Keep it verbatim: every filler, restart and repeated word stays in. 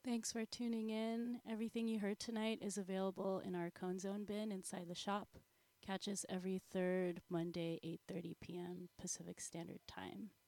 Thanks for tuning in. Everything you heard tonight is available in our Cone Zone bin inside the shop. Catch us every third Monday, eight thirty p m Pacific Standard Time.